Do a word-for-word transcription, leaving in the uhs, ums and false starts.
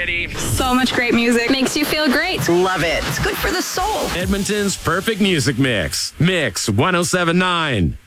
City. So much great music. Makes you feel great. Love it. It's good for the soul. Edmonton's perfect music mix. Mix one oh seven point nine.